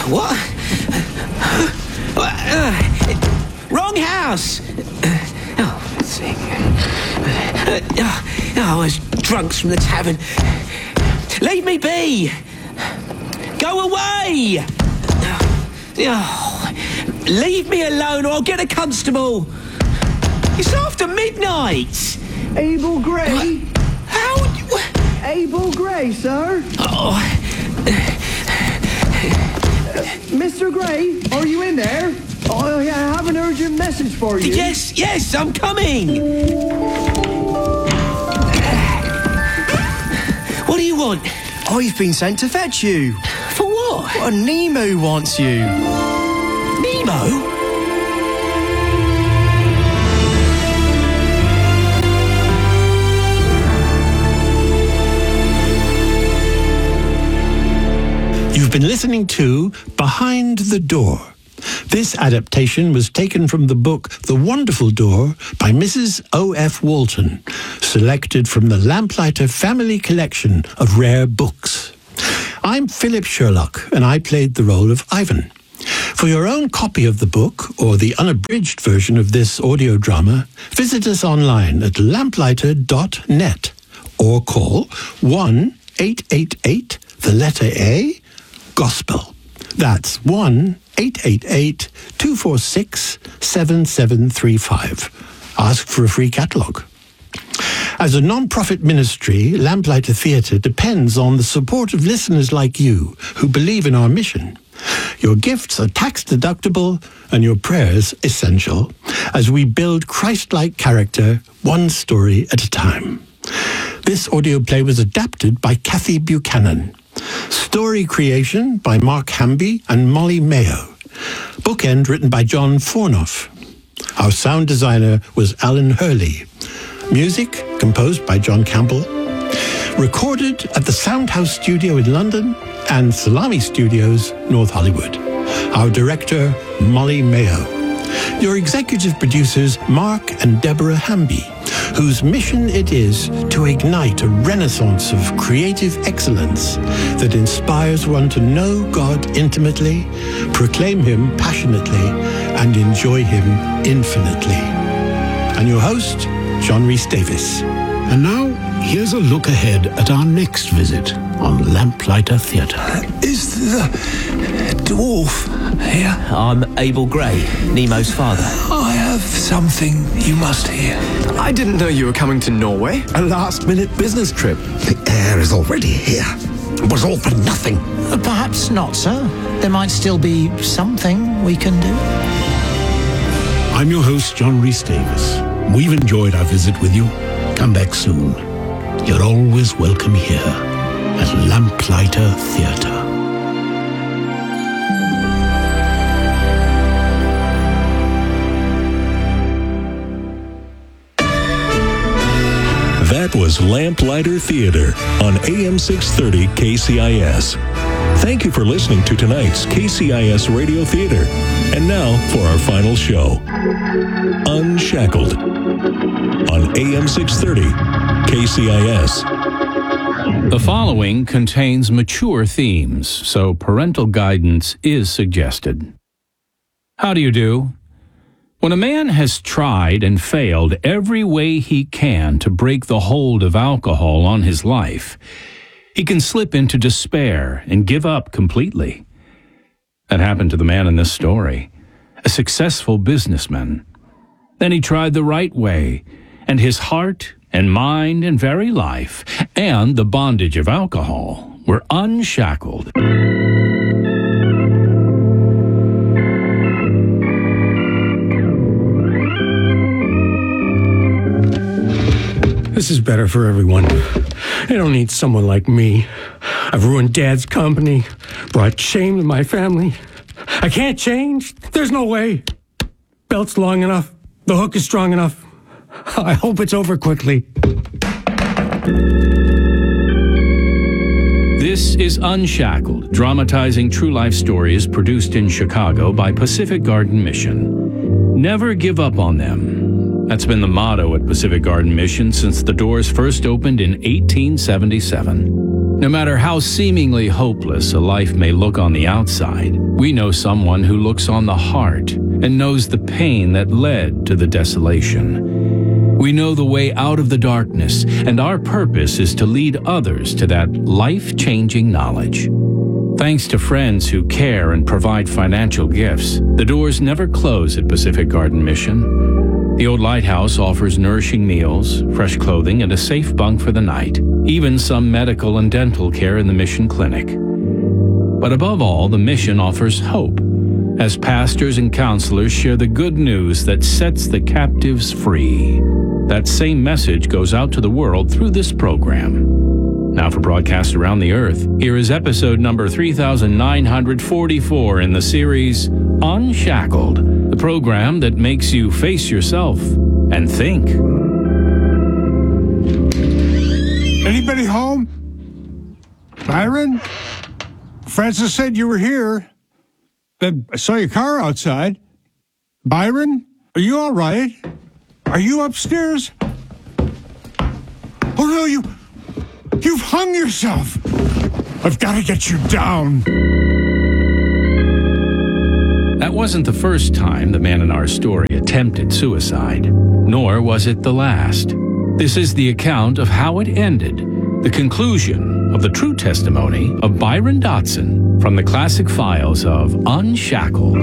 What? Wrong house! Let's see. I was drunks from the tavern. Leave me be! Go away! Leave me alone or I'll get a constable! It's after midnight! Abel Gray? How? Abel Gray, sir? Mr. Gray, are you in there? I have an urgent message for you. Yes, I'm coming! What do you want? I've been sent to fetch you. For what? Well, Nemo wants you. Nemo? You've been listening to Behind the Door. This adaptation was taken from the book The Wonderful Door by Mrs. O.F. Walton, selected from the Lamplighter Family Collection of Rare Books. I'm Philip Sherlock, and I played the role of Ivan. For your own copy of the book, or the unabridged version of this audio drama, visit us online at lamplighter.net or call 1-888, the letter A, Gospel. That's 1-888-246-7735. Ask for a free catalogue. As a non-profit ministry, Lamplighter Theatre depends on the support of listeners like you who believe in our mission. Your gifts are tax-deductible and your prayers essential as we build Christ-like character one story at a time. This audio play was adapted by Kathy Buchanan. Story creation by Mark Hamby and Molly Mayo. Bookend written by John Fornoff. Our sound designer was Alan Hurley. Music composed by John Campbell. Recorded at the Soundhouse Studio in London and Salami Studios, North Hollywood. Our director, Molly Mayo. Your executive producers, Mark and Deborah Hamby, whose mission it is to ignite a renaissance of creative excellence that inspires one to know God intimately, proclaim Him passionately, and enjoy Him infinitely. And your host, John Rhys-Davies. And now, here's a look ahead at our next visit on Lamplighter Theatre. Is the dwarf here? I'm Abel Gray, Nemo's father. I have something you must hear. I didn't know you were coming to Norway. A last-minute business trip. The heir is already here. It was all for nothing. Perhaps not, sir. There might still be something we can do. I'm your host, John Rhys-Davies. We've enjoyed our visit with you. Come back soon. You're always welcome here at Lamplighter Theatre. That was Lamplighter Theatre on AM 630 KCIS. Thank you for listening to tonight's KCIS Radio Theater. And now for our final show, Unshackled on AM 630 KCIS. The following contains mature themes, so parental guidance is suggested. How do you do? When a man has tried and failed every way he can to break the hold of alcohol on his life, he can slip into despair and give up completely. That happened to the man in this story, a successful businessman. Then he tried the right way, and his heart and mind and very life and the bondage of alcohol were unshackled. This is better for everyone. They don't need someone like me. I've ruined Dad's company, brought shame to my family. I can't change. There's no way. Belt's long enough. The hook is strong enough. I hope it's over quickly. This is Unshackled, dramatizing true life stories produced in Chicago by Pacific Garden Mission. Never give up on them. That's been the motto at Pacific Garden Mission since the doors first opened in 1877. No matter how seemingly hopeless a life may look on the outside, we know someone who looks on the heart and knows the pain that led to the desolation. We know the way out of the darkness, and our purpose is to lead others to that life-changing knowledge. Thanks to friends who care and provide financial gifts, the doors never close at Pacific Garden Mission. The old lighthouse offers nourishing meals, fresh clothing, and a safe bunk for the night, even some medical and dental care in the mission clinic. But above all, the mission offers hope, as pastors and counselors share the good news that sets the captives free. That same message goes out to the world through this program. Now for broadcasts around the earth, here is episode number 3944 in the series Unshackled, the program that makes you face yourself and think. Anybody home? Byron? Francis said you were here. I saw your car outside. Byron? Are you all right? Are you upstairs? Oh no, you've hung yourself. I've got to get you down. That wasn't the first time the man in our story attempted suicide, nor was it the last. This is the account of how it ended, the conclusion of the true testimony of Byron Dotson from the classic files of Unshackled.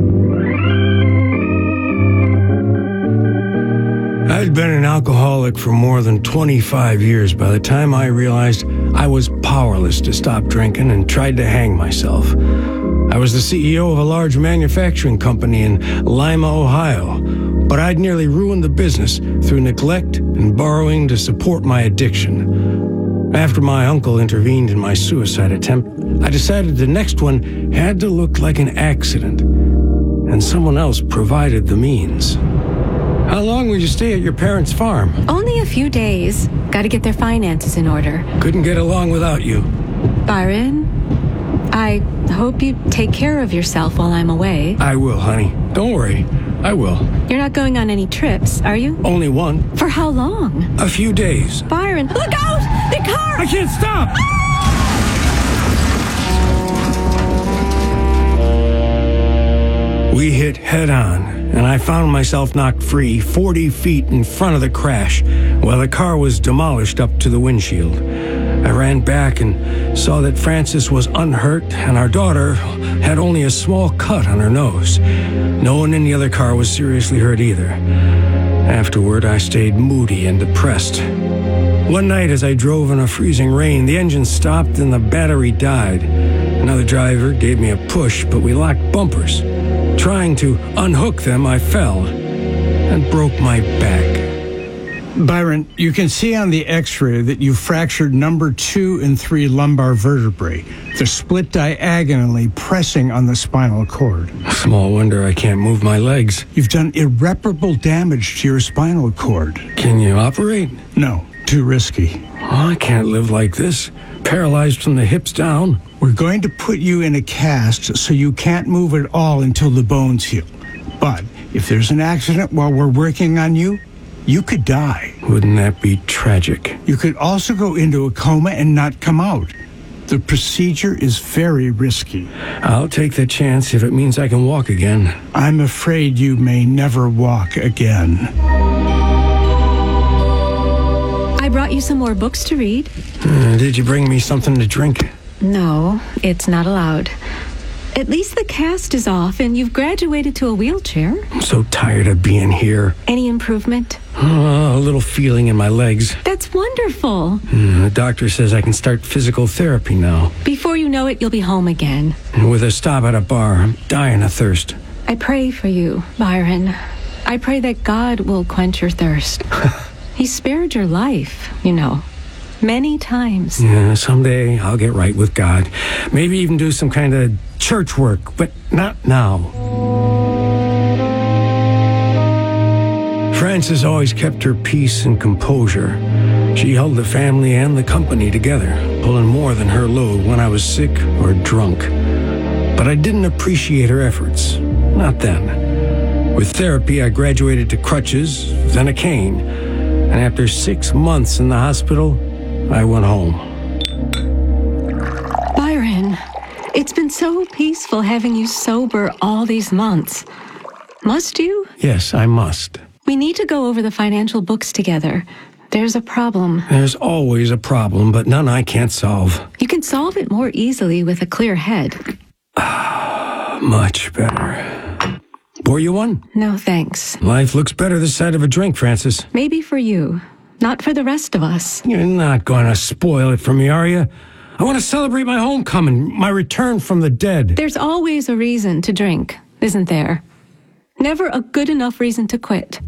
I'd been an alcoholic for more than 25 years by the time I realized I was powerless to stop drinking and tried to hang myself. I was the CEO of a large manufacturing company in Lima, Ohio, but I'd nearly ruined the business through neglect and borrowing to support my addiction. After my uncle intervened in my suicide attempt, I decided the next one had to look like an accident, and someone else provided the means. How long will you stay at your parents' farm? Only a few days. Got to get their finances in order. Couldn't get along without you. Byron, I hope you take care of yourself while I'm away. I will, honey. Don't worry. I will. You're not going on any trips, are you? Only one. For how long? A few days. Byron, look out! The car! I can't stop! We hit head on, and I found myself knocked free 40 feet in front of the crash while the car was demolished up to the windshield. I ran back and saw that Frances was unhurt and our daughter had only a small cut on her nose. No one in the other car was seriously hurt either. Afterward, I stayed moody and depressed. One night as I drove in a freezing rain, the engine stopped and the battery died. Another driver gave me a push, but we locked bumpers. Trying to unhook them, I fell and broke my back. Byron, you can see on the x-ray that you fractured number 2 and 3 lumbar vertebrae. They're split diagonally, pressing on the spinal cord. Small wonder I can't move my legs. You've done irreparable damage to your spinal cord. Can you operate? No, too risky. Oh, I can't live like this. Paralyzed from the hips down. We're going to put you in a cast so you can't move at all until the bones heal. But if there's an accident while we're working on you, you could die. Wouldn't that be tragic? You could also go into a coma and not come out. The procedure is very risky. I'll take the chance if it means I can walk again. I'm afraid you may never walk again. I brought you some more books to read. Did you bring me something to drink? No, it's not allowed. At least the cast is off and you've graduated to a wheelchair. I'm so tired of being here. Any improvement? A little feeling in my legs. That's wonderful. The doctor says I can start physical therapy now. Before you know it, you'll be home again. With a stop at a bar, I'm dying of thirst. I pray for you, Byron. I pray that God will quench your thirst. He spared your life, you know. Many times. Yeah, someday I'll get right with God. Maybe even do some kind of church work, but not now. Frances always kept her peace and composure. She held the family and the company together, pulling more than her load when I was sick or drunk. But I didn't appreciate her efforts. Not then. With therapy, I graduated to crutches, then a cane. And after 6 months in the hospital, I went home. It's been so peaceful having you sober all these months. Must you? Yes, I must. We need to go over the financial books together. There's a problem. There's always a problem, but none I can't solve. You can solve it more easily with a clear head. Much better. Pour you one? No, thanks. Life looks better this side of a drink, Francis. Maybe for you, not for the rest of us. You're not going to spoil it for me, are you? I want to celebrate my homecoming, my return from the dead. There's always a reason to drink, isn't there? Never a good enough reason to quit.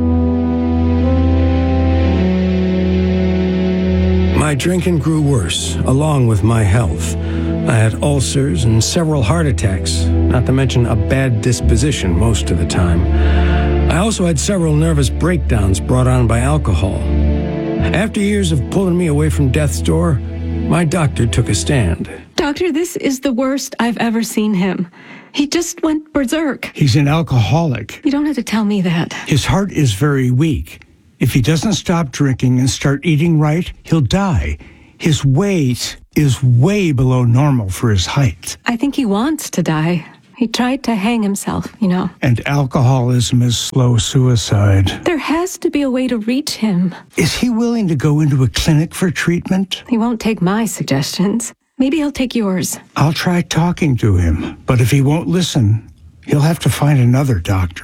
My drinking grew worse, along with my health. I had ulcers and several heart attacks, not to mention a bad disposition most of the time. I also had several nervous breakdowns brought on by alcohol. After years of pulling me away from death's door, my doctor took a stand. Doctor, this is the worst I've ever seen him. He just went berserk. He's an alcoholic. You don't have to tell me that. His heart is very weak. If he doesn't stop drinking and start eating right, he'll die. His weight is way below normal for his height. I think he wants to die. He tried to hang himself, you know. And alcoholism is slow suicide. There has to be a way to reach him. Is he willing to go into a clinic for treatment? He won't take my suggestions. Maybe he'll take yours. I'll try talking to him, but if he won't listen, he'll have to find another doctor.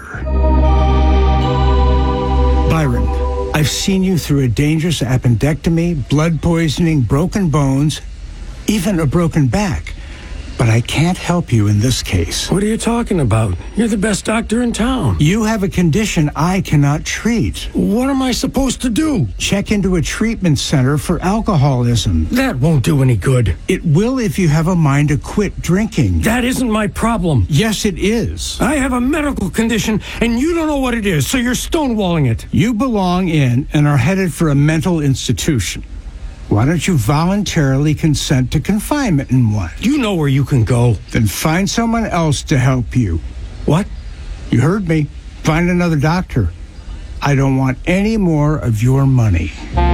Byron, I've seen you through a dangerous appendectomy, blood poisoning, broken bones, even a broken back. But I can't help you in this case. What are you talking about? You're the best doctor in town. You have a condition I cannot treat. What am I supposed to do? Check into a treatment center for alcoholism. That won't do any good. It will if you have a mind to quit drinking. That isn't my problem. Yes, it is. I have a medical condition, and you don't know what it is, so you're stonewalling it. You belong in and are headed for a mental institution. Why don't you voluntarily consent to confinement in one? You know where you can go. Then find someone else to help you. What? You heard me. Find another doctor. I don't want any more of your money.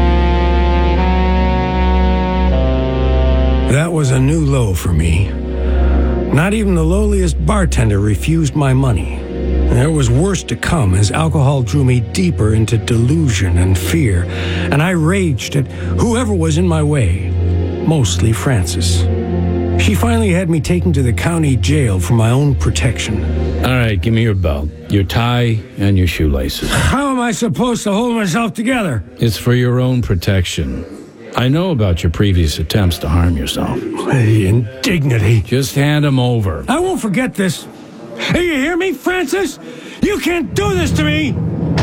That was a new low for me. Not even the lowliest bartender refused my money. There was worse to come as alcohol drew me deeper into delusion and fear, and I raged at whoever was in my way, mostly Frances. She finally had me taken to the county jail for my own protection. All right, give me your belt, your tie, and your shoelaces. How am I supposed to hold myself together? It's for your own protection. I know about your previous attempts to harm yourself. The indignity. Just hand them over. I won't forget this. Hey, you hear me, Francis? You can't do this to me!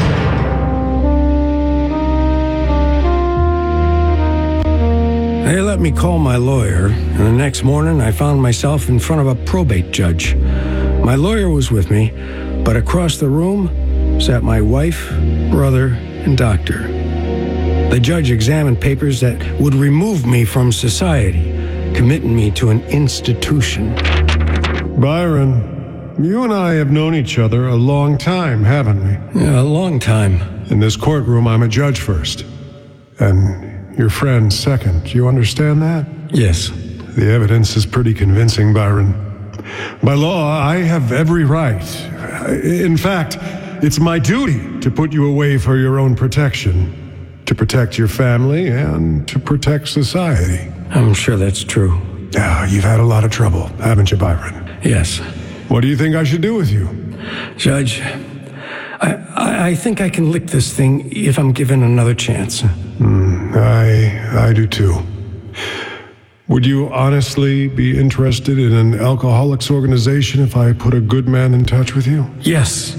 They let me call my lawyer, and the next morning I found myself in front of a probate judge. My lawyer was with me, but across the room sat my wife, brother, and doctor. The judge examined papers that would remove me from society, committing me to an institution. Byron, you and I have known each other a long time, haven't we? Yeah, a long time. In this courtroom, I'm a judge first, and your friend second. You understand that? Yes. The evidence is pretty convincing, Byron. By law, I have every right. In fact, it's my duty to put you away for your own protection, to protect your family and to protect society. I'm sure that's true. Yeah, you've had a lot of trouble, haven't you, Byron? Yes. What do you think I should do with you? Judge, I think I can lick this thing if I'm given another chance. I do too. Would you honestly be interested in an alcoholics organization if I put a good man in touch with you? Yes.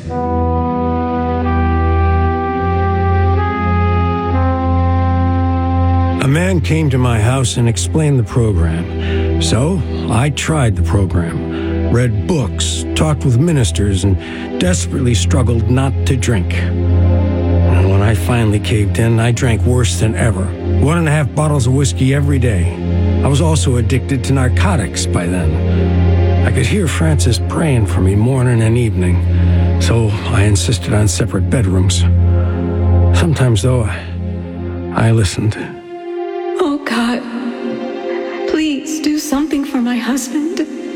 A man came to my house and explained the program. So I tried the program, read books, talked with ministers, and desperately struggled not to drink. And when I finally caved in, I drank worse than ever. 1.5 bottles of whiskey every day. I was also addicted to narcotics by then. I could hear Frances praying for me morning and evening, so I insisted on separate bedrooms. Sometimes, though, I listened. Oh, God, please do something for my husband.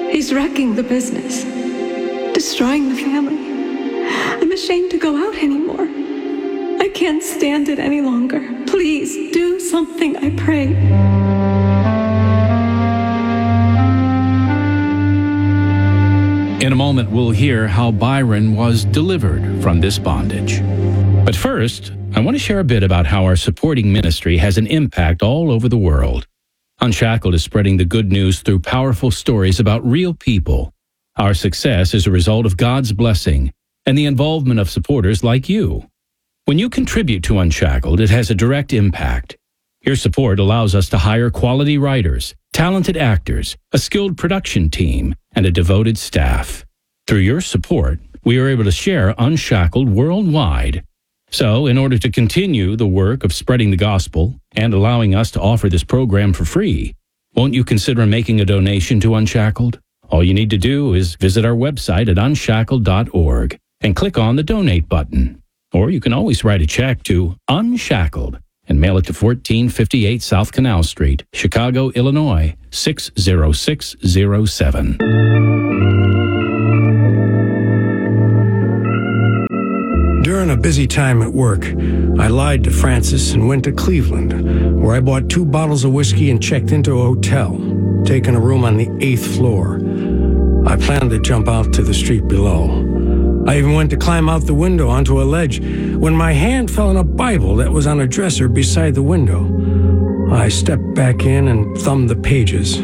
He's wrecking the business, destroying the family. I'm ashamed to go out anymore. I can't stand it any longer. Please do something, I pray. In a moment, we'll hear how Byron was delivered from this bondage. But first, I want to share a bit about how our supporting ministry has an impact all over the world. Unshackled is spreading the good news through powerful stories about real people. Our success is a result of God's blessing and the involvement of supporters like you. When you contribute to Unshackled, it has a direct impact. Your support allows us to hire quality writers, talented actors, a skilled production team, and a devoted staff. Through your support, we are able to share Unshackled worldwide. So, in order to continue the work of spreading the gospel and allowing us to offer this program for free, won't you consider making a donation to Unshackled? All you need to do is visit our website at unshackled.org and click on the donate button. Or you can always write a check to Unshackled and mail it to 1458 South Canal Street, Chicago, Illinois, 60607. During a busy time at work, I lied to Francis and went to Cleveland, where I bought 2 bottles of whiskey and checked into a hotel, taking a room on the 8th floor. I planned to jump out to the street below. I even went to climb out the window onto a ledge when my hand fell on a Bible that was on a dresser beside the window. I stepped back in and thumbed the pages.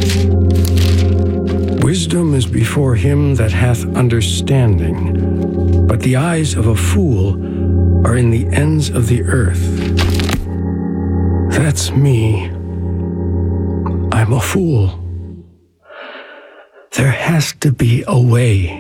Wisdom is before him that hath understanding, but the eyes of a fool are in the ends of the earth. That's me. I'm a fool. There has to be a way.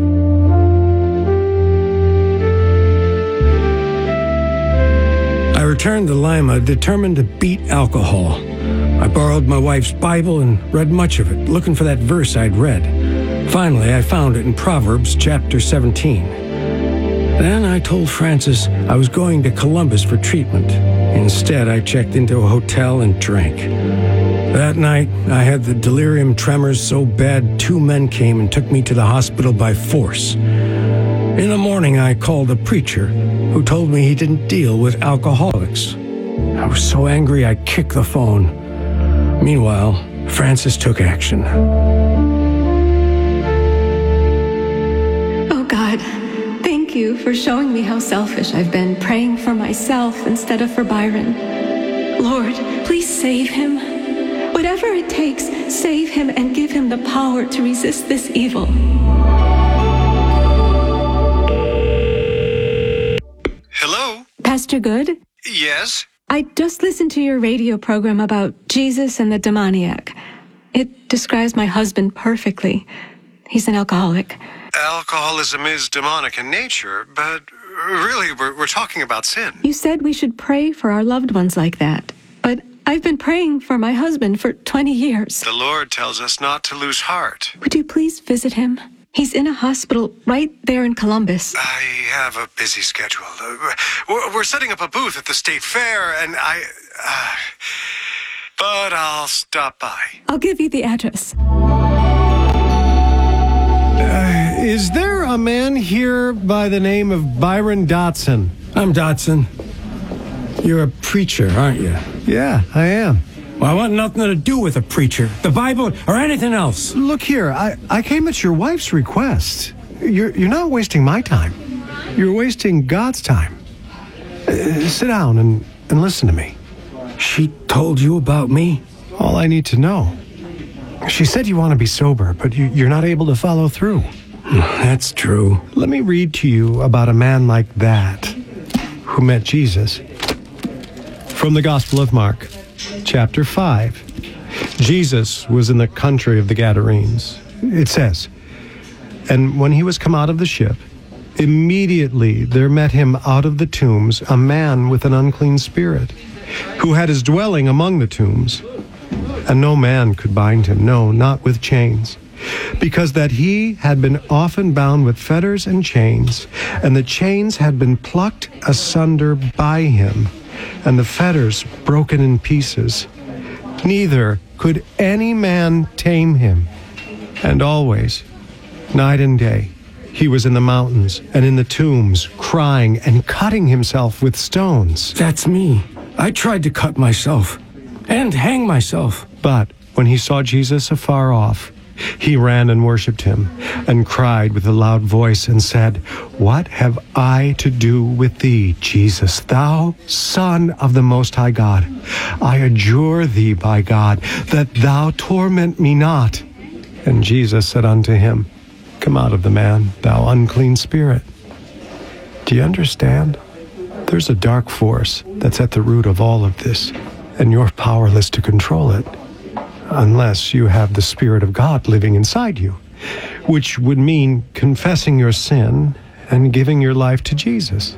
I returned to Lima, determined to beat alcohol. I borrowed my wife's Bible and read much of it, looking for that verse I'd read. Finally, I found it in Proverbs chapter 17. Then I told Francis I was going to Columbus for treatment. Instead, I checked into a hotel and drank. That night, I had the delirium tremors so bad 2 men came and took me to the hospital by force. In the morning, I called a preacher who told me he didn't deal with alcoholics. I was so angry I kicked the phone. Meanwhile, Francis took action. Oh God, thank you for showing me how selfish I've been, praying for myself instead of for Byron. Lord, please save him. Whatever it takes, save him and give him the power to resist this evil. Hello? Pastor Good? Yes? I just listened to your radio program about Jesus and the demoniac. It describes my husband perfectly. He's an alcoholic. Alcoholism is demonic in nature, but really, we're talking about sin. You said we should pray for our loved ones like that. But I've been praying for my husband for 20 years. The Lord tells us not to lose heart. Would you please visit him? He's in a hospital right there in Columbus. I have a busy schedule. We're setting up a booth at the state fair, and but I'll stop by. I'll give you the address. Is there a man here by the name of Byron Dotson? I'm Dotson. You're a preacher, aren't you? Yeah, I am. Well, I want nothing to do with a preacher, the Bible, or anything else. Look here, I came at your wife's request. You're not wasting my time. You're wasting God's time. Sit down and listen to me. She told you about me? All I need to know. She said you want to be sober, but you're not able to follow through. That's true. Let me read to you about a man like that who met Jesus. From the Gospel of Mark, chapter 5. Jesus was in the country of the Gadarenes. It says, "And when he was come out of the ship, immediately there met him out of the tombs a man with an unclean spirit, who had his dwelling among the tombs. And no man could bind him, no, not with chains, because that he had been often bound with fetters and chains, and the chains had been plucked asunder by him, and the fetters broken in pieces. Neither could any man tame him. And always, night and day, he was in the mountains and in the tombs, crying and cutting himself with stones. That's me. I tried to cut myself and hang myself. But when he saw Jesus afar off, he ran and worshipped him and cried with a loud voice and said, "What have I to do with thee, Jesus, thou Son of the Most High God? I adjure thee by God that thou torment me not." And Jesus said unto him, "Come out of the man, thou unclean spirit." Do you understand? There's a dark force that's at the root of all of this, and you're powerless to control it. Unless you have the Spirit of God living inside you, which would mean confessing your sin and giving your life to Jesus.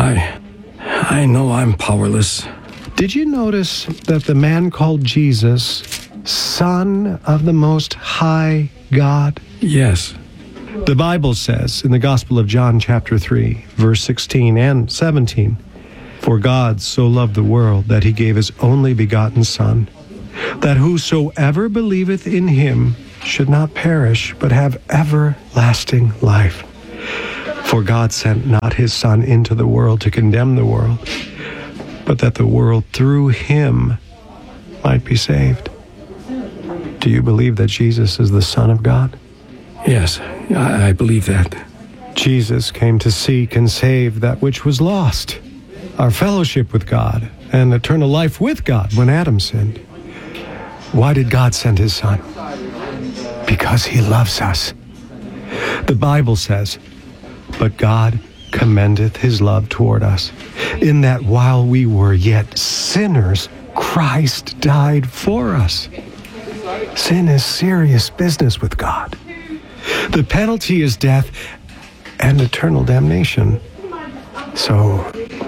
I know I'm powerless. Did you notice that the man called Jesus Son of the Most High God? Yes. The Bible says in the Gospel of John chapter 3, verse 16 and 17, "For God so loved the world that he gave his only begotten Son, that whosoever believeth in him should not perish, but have everlasting life. For God sent not his Son into the world to condemn the world, but that the world through him might be saved." Do you believe that Jesus is the Son of God? Yes, I believe that. Jesus came to seek and save that which was lost, our fellowship with God and eternal life with God when Adam sinned. Why did God send his Son? Because he loves us. The Bible says, "But God commendeth his love toward us, in that while we were yet sinners, Christ died for us." Sin is serious business with God. The penalty is death and eternal damnation. So,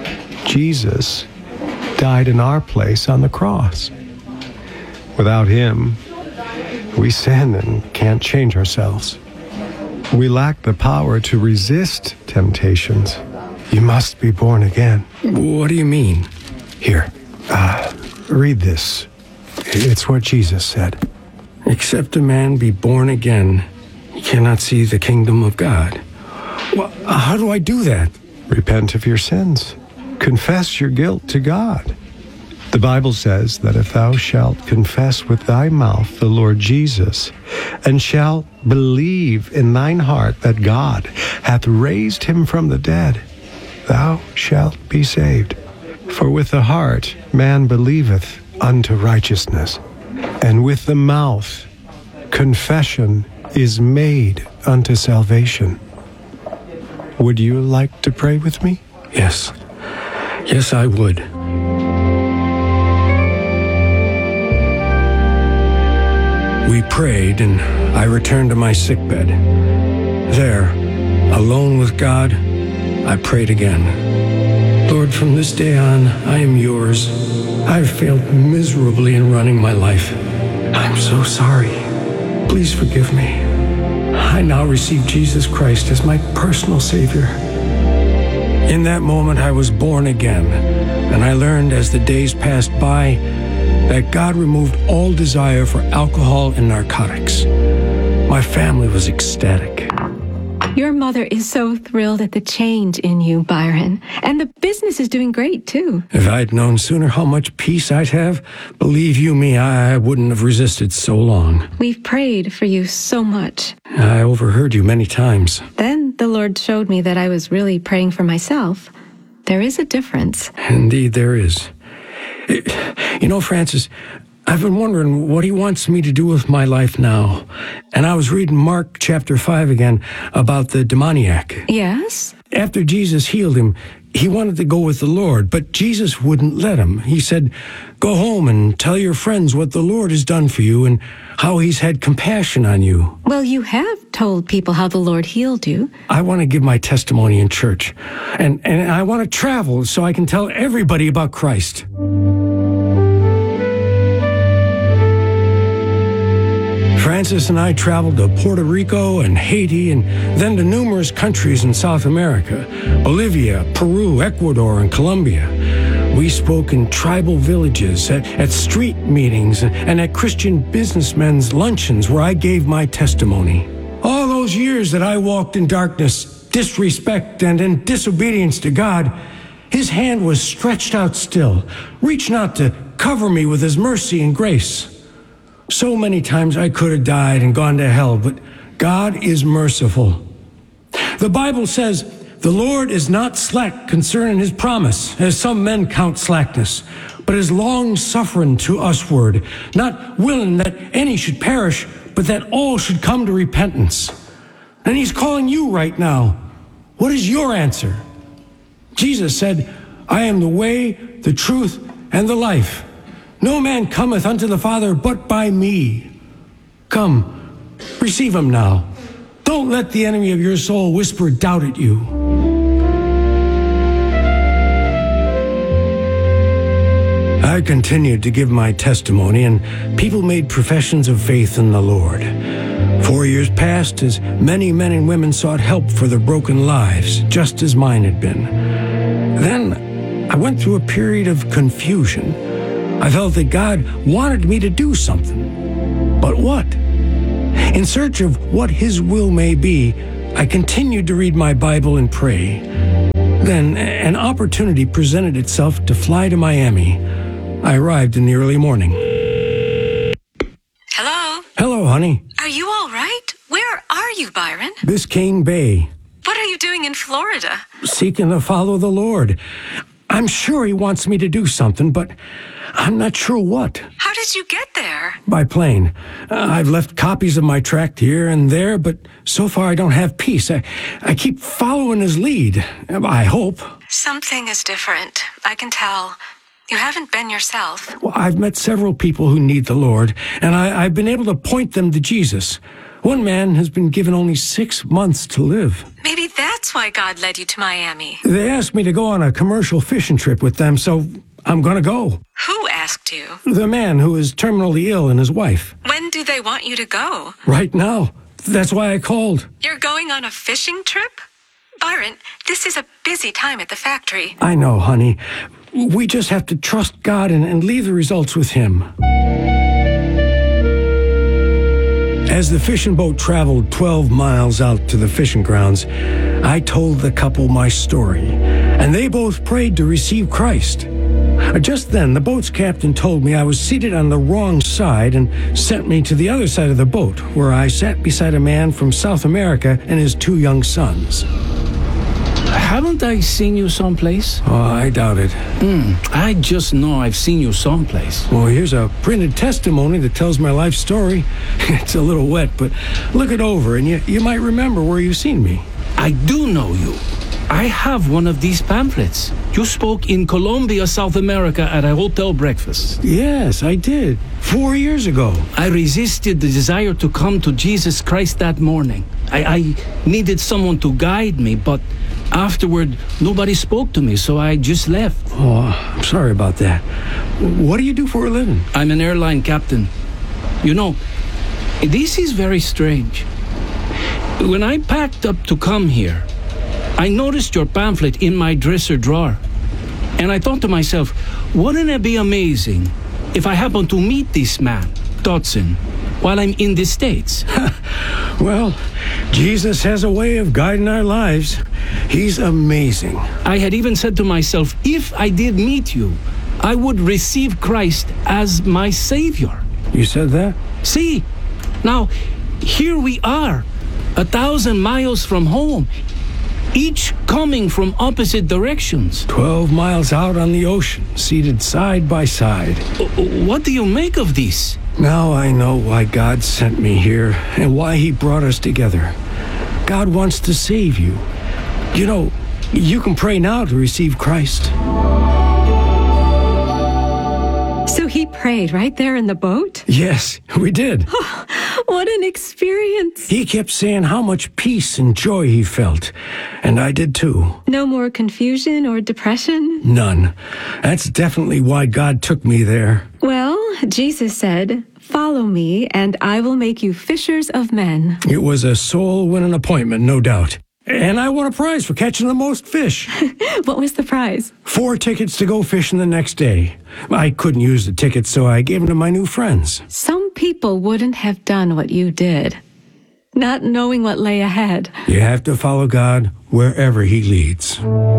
Jesus died in our place on the cross. Without him, we sin and can't change ourselves. We lack the power to resist temptations. You must be born again. What do you mean? Here, read this. It's what Jesus said. "Except a man be born again, he cannot see the kingdom of God." Well, how do I do that? Repent of your sins. Confess your guilt to God. The Bible says that if thou shalt confess with thy mouth the Lord Jesus, and shalt believe in thine heart that God hath raised him from the dead, thou shalt be saved. For with the heart man believeth unto righteousness, and with the mouth confession is made unto salvation. Would you like to pray with me? Yes. Yes, I would. We prayed, and I returned to my sickbed. There, alone with God, I prayed again. "Lord, from this day on, I am yours. I've failed miserably in running my life. I'm so sorry. Please forgive me. I now receive Jesus Christ as my personal Savior." In that moment, I was born again, and I learned as the days passed by that God removed all desire for alcohol and narcotics. My family was ecstatic. Your mother is so thrilled at the change in you, Byron. And the business is doing great, too. If I'd known sooner how much peace I'd have, believe you me, I wouldn't have resisted so long. We've prayed for you so much. I overheard you many times. Then the Lord showed me that I was really praying for myself. There is a difference. Indeed, there is. You know, Francis, I've been wondering what he wants me to do with my life now. And I was reading Mark chapter 5 again about the demoniac. Yes? After Jesus healed him, he wanted to go with the Lord, but Jesus wouldn't let him. He said, "Go home and tell your friends what the Lord has done for you and how he's had compassion on you." Well, you have told people how the Lord healed you. I want to give my testimony in church, and I want to travel so I can tell everybody about Christ. Francis and I traveled to Puerto Rico and Haiti and then to numerous countries in South America, Bolivia, Peru, Ecuador, and Colombia. We spoke in tribal villages, at street meetings, and at Christian businessmen's luncheons where I gave my testimony. All those years that I walked in darkness, disrespect, and in disobedience to God, His hand was stretched out still, reaching out to cover me with His mercy and grace. So many times I could have died and gone to hell, but God is merciful. The Bible says, "The Lord is not slack concerning His promise, as some men count slackness, but is long-suffering to usward, not willing that any should perish, but that all should come to repentance." And He's calling you right now. What is your answer? Jesus said, "I am the way, the truth, and the life. No man cometh unto the Father but by me." Come, receive Him now. Don't let the enemy of your soul whisper doubt at you. I continued to give my testimony, and people made professions of faith in the Lord. 4 years passed as many men and women sought help for their broken lives, just as mine had been. Then I went through a period of confusion. I felt that God wanted me to do something. But what? In search of what His will may be, I continued to read my Bible and pray. Then an opportunity presented itself to fly to Miami. I arrived in the early morning. Hello? Hello, honey. Are you all right? Where are you, Byron? Biscayne Bay. What are you doing in Florida? Seeking to follow the Lord. I'm sure He wants me to do something, but I'm not sure what. How did you get there? By plane. I've left copies of my tract here and there, but so far I don't have peace. I keep following His lead. I hope. Something is different. I can tell. You haven't been yourself. Well, I've met several people who need the Lord, and I've been able to point them to Jesus. One man has been given only 6 months to live. Maybe that's why God led you to Miami. They asked me to go on a commercial fishing trip with them, so I'm going to go. Who asked you? The man who is terminally ill and his wife. When do they want you to go? Right now. That's why I called. You're going on a fishing trip? Byron, this is a busy time at the factory. I know, honey. We just have to trust God and leave the results with Him. As the fishing boat traveled 12 miles out to the fishing grounds, I told the couple my story, and they both prayed to receive Christ. Just then, the boat's captain told me I was seated on the wrong side and sent me to the other side of the boat, where I sat beside a man from South America and his 2 young sons. Haven't I seen you someplace? Oh, I doubt it. I just know I've seen you someplace. Well, here's a printed testimony that tells my life story. It's a little wet, but look it over and you might remember where you've seen me. I do know you. I have one of these pamphlets. You spoke in Colombia, South America at a hotel breakfast. Yes, I did. 4 years ago. I resisted the desire to come to Jesus Christ that morning. I needed someone to guide me, but afterward, nobody spoke to me, so I just left. Oh, I'm sorry about that. What do you do for a living? I'm an airline captain. You know, this is very strange. When I packed up to come here, I noticed your pamphlet in my dresser drawer. And I thought to myself, wouldn't it be amazing if I happened to meet this man, Dodson, while I'm in the States? Well, Jesus has a way of guiding our lives. He's amazing. I had even said to myself, if I did meet you, I would receive Christ as my Savior. You said that? See, now, here we are, 1,000 miles from home, each coming from opposite directions. 12 miles out on the ocean, seated side by side. What do you make of this? Now I know why God sent me here and why He brought us together. God wants to save you. You know, you can pray now to receive Christ. So he prayed right there in the boat? Yes, we did. Oh, what an experience. He kept saying how much peace and joy he felt, and I did too. No more confusion or depression? None. That's definitely why God took me there. Well, Jesus said, "Follow me, and I will make you fishers of men." It was a soul-winning appointment, no doubt. And I won a prize for catching the most fish. What was the prize? 4 tickets to go fishing the next day. I couldn't use the tickets, so I gave them to my new friends. Some people wouldn't have done what you did, not knowing what lay ahead. You have to follow God wherever He leads.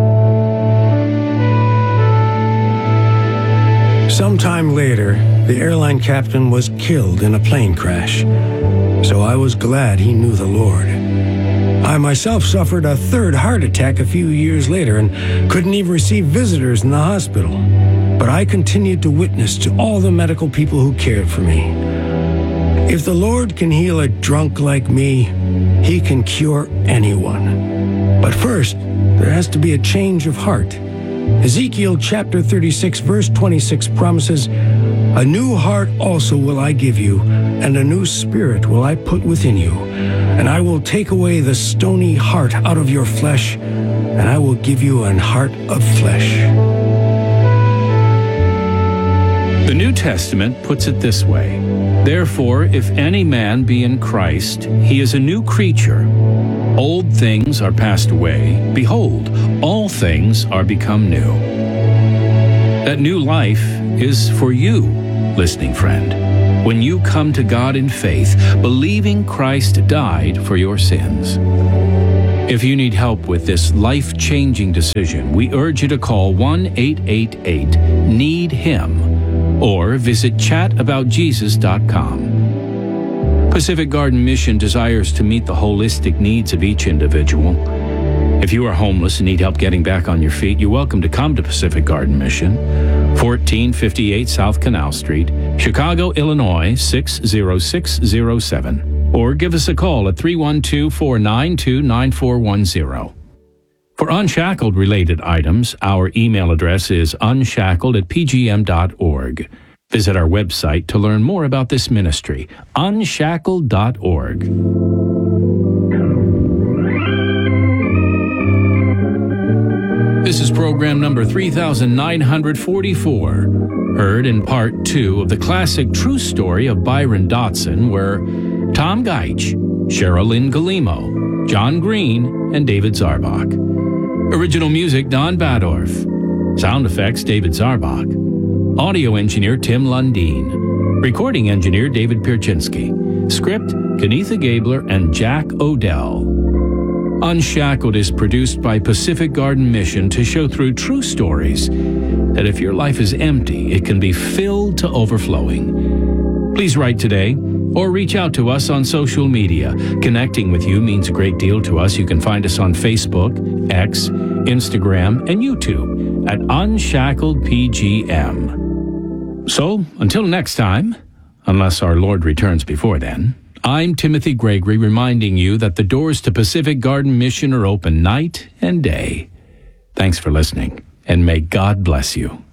Sometime later, the airline captain was killed in a plane crash, so I was glad he knew the Lord. I myself suffered a 3rd heart attack a few years later and couldn't even receive visitors in the hospital. But I continued to witness to all the medical people who cared for me. If the Lord can heal a drunk like me, He can cure anyone. But first, there has to be a change of heart. Ezekiel chapter 36, verse 26 promises, "A new heart also will I give you, and a new spirit will I put within you. And I will take away the stony heart out of your flesh, and I will give you an heart of flesh." The New Testament puts it this way: "Therefore, if any man be in Christ, he is a new creature. Old things are passed away. Behold, all things are become new." That new life is for you, listening friend, when you come to God in faith, believing Christ died for your sins. If you need help with this life-changing decision, we urge you to call 1-888-NEED-HIM or visit chataboutjesus.com. Pacific Garden Mission desires to meet the holistic needs of each individual. If you are homeless and need help getting back on your feet, you're welcome to come to Pacific Garden Mission, 1458 South Canal Street, Chicago, Illinois, 60607. Or give us a call at 312-492-9410. For Unshackled-related items, our email address is unshackled@pgm.org. Visit our website to learn more about this ministry, unshackled.org. This is program number 3944, heard in part 2 of the classic true story of Byron Dotson, where Tom Geich, Cheryl Lynn Galimo, John Green, and David Zarbach. Original music, Don Badorf. Sound effects, David Zarbach. Audio engineer, Tim Lundeen. Recording engineer, David Pierczynski. Script, Kenitha Gabler and Jack Odell. Unshackled is produced by Pacific Garden Mission to show through true stories that if your life is empty, it can be filled to overflowing. Please write today or reach out to us on social media. Connecting with you means a great deal to us. You can find us on Facebook, X, Instagram, and YouTube at Unshackled PGM. So, until next time, unless our Lord returns before then, I'm Timothy Gregory reminding you that the doors to Pacific Garden Mission are open night and day. Thanks for listening, and may God bless you.